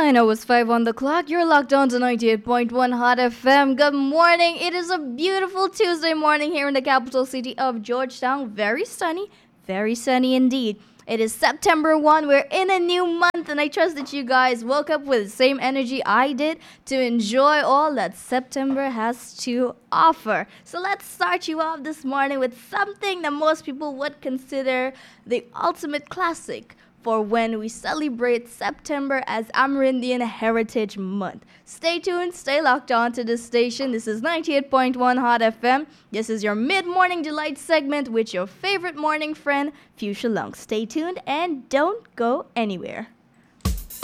I know it's 5 on the clock. You're locked on to 98.1 Hot FM. Good morning. It is a beautiful Tuesday morning here in the capital city of Georgetown. Very sunny indeed. It is September 1. We're in a new month, and I trust that you guys woke up with the same energy I did to enjoy all that September has to offer. So let's start you off this morning with something that most people would consider the ultimate classic for when we celebrate September as Amerindian Heritage Month. Stay tuned, stay locked on to this station. This is 98.1 Hot FM. This is your mid-morning delight segment with your favorite morning friend, Fuchsia Long. Stay tuned and don't go anywhere.